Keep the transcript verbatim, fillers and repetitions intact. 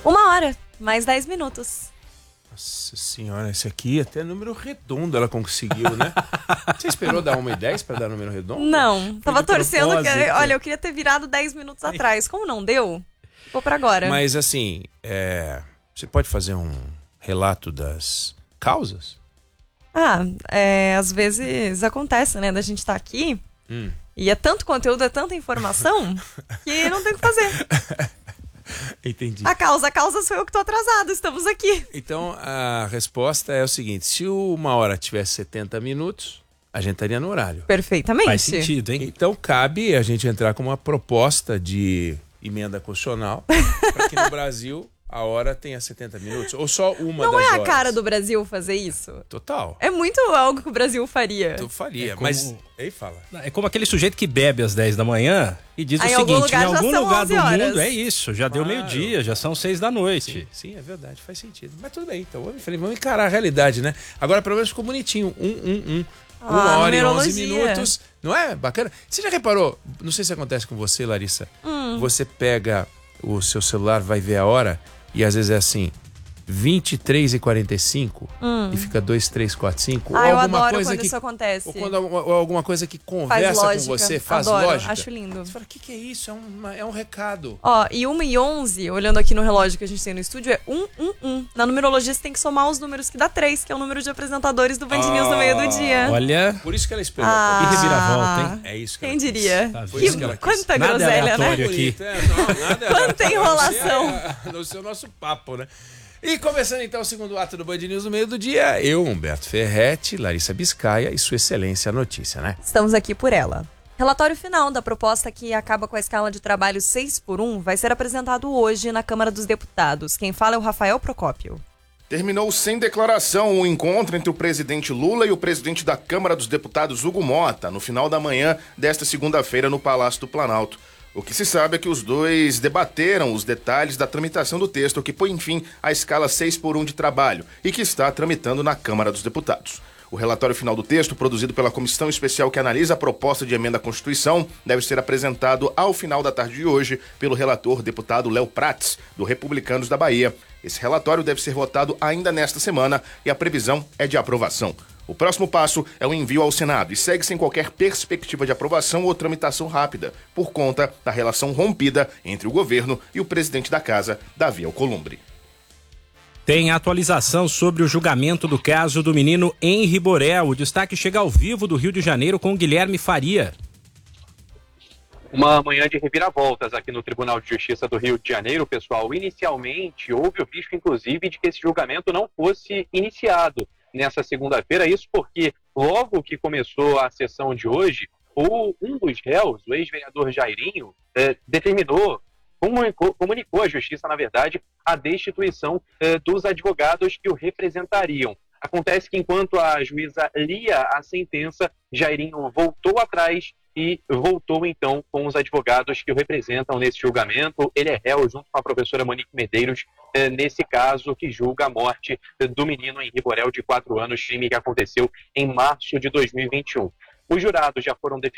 Uma hora, mais dez minutos. Nossa senhora, esse aqui até número redondo ela conseguiu, né? Você esperou dar uma e dez pra dar número redondo? Não, tava torcendo que... propósito. Olha, eu queria ter virado dez minutos atrás. Como não deu, ficou pra agora. Mas assim, é, você pode fazer um relato das causas? Ah, é, às vezes acontece, né? Da gente estar aqui Hum. e é tanto conteúdo, é tanta informação que não tem o que fazer. Entendi. A causa, a causa sou eu que tô atrasado, estamos aqui. Então a resposta é o seguinte: se uma hora tivesse setenta minutos, a gente estaria no horário. Perfeitamente. Faz sentido, hein? Então cabe a gente entrar com uma proposta de emenda constitucional para que no Brasil a hora tenha setenta minutos, ou só uma Não das é a horas. cara do Brasil fazer isso? Total. É muito algo que o Brasil faria. Tu faria, É como- mas... Aí fala. É como aquele sujeito que bebe às dez da manhã e diz Ah, o em algum seguinte, lugar em já algum são lugar onze do horas. mundo é isso, já deu Claro. meio-dia, já são seis da noite. Sim, sim, é verdade, faz sentido. Mas tudo bem, então vamos, vamos encarar a realidade, né? Agora pelo menos ficou bonitinho, um, um, um. Ah, Uma hora e onze numerologia. minutos. Não é bacana? Você já reparou, não sei se acontece com você, Larissa, Hum. você pega o seu celular, vai ver a hora, e às vezes é assim, vinte e três e quarenta e cinco, e fica dois, três, quatro, cinco. Hum. Ah, ou eu alguma adoro coisa quando que, isso acontece. Ou, quando, alguma- ou alguma coisa que Faz conversa lógica. com você, faz Adoro, lógica. acho lindo. Você fala, o que, que é isso? É, uma- é um recado. Ó, e uma e onze, olhando aqui no relógio que a gente tem no estúdio, é um, um, um. Na numerologia você tem que somar os números que dá três, que é o número de apresentadores do Band News no meio do dia. Olha, Por isso que ela esperou. Ah. que reviravolta, hein? É isso que Quem ela quis. diria? Tá Foi vendo? isso que ela quis. Quanta Nada groselha, né? aleatório. aqui. Bonito, é, não, nada é Quanta aleatório. enrolação. Esse é, no seu nosso papo, né? E começando então o segundo ato do Band News no meio do dia, eu, Humberto Ferretti, Larissa Biscaia e Sua Excelência a Notícia, né? Estamos aqui por ela. Relatório final da proposta que acaba com a escala de trabalho seis por um vai ser apresentado hoje na Câmara dos Deputados. Quem fala é o Rafael Procópio. Terminou sem declaração o encontro entre o presidente Lula e o presidente da Câmara dos Deputados, Hugo Mota, no final da manhã desta segunda-feira no Palácio do Planalto. O que se sabe é que os dois debateram os detalhes da tramitação do texto que põe fim à escala seis por um de trabalho e que está tramitando na Câmara dos Deputados. O relatório final do texto, produzido pela comissão especial que analisa a proposta de emenda à Constituição, deve ser apresentado ao final da tarde de hoje pelo relator deputado Léo Prats, do Republicanos da Bahia. Esse relatório deve ser votado ainda nesta semana e a previsão é de aprovação. O próximo passo é o envio ao Senado e segue sem qualquer perspectiva de aprovação ou tramitação rápida, por conta da relação rompida entre o governo e o presidente da casa, Davi Alcolumbre. Tem atualização sobre o julgamento do caso do menino Henri Borel. O destaque chega ao vivo do Rio de Janeiro com Guilherme Faria. Uma manhã de reviravoltas aqui no Tribunal de Justiça do Rio de Janeiro, pessoal. Inicialmente, houve o risco, inclusive, de que esse julgamento não fosse iniciado nessa segunda-feira. Isso porque, logo que começou a sessão de hoje, o, um dos réus, o ex-vereador Jairinho, eh, determinou, comunicou, comunicou à Justiça, na verdade, a destituição eh, dos advogados que o representariam. Acontece que, enquanto a juíza lia a sentença, Jairinho voltou atrás e voltou, então, com os advogados que o representam nesse julgamento. Ele é réu, junto com a professora Monique Medeiros, eh, nesse caso que julga a morte eh, do menino Henri Borel, de quatro anos, crime que aconteceu em março de dois mil e vinte e um. Os jurados já foram definidos.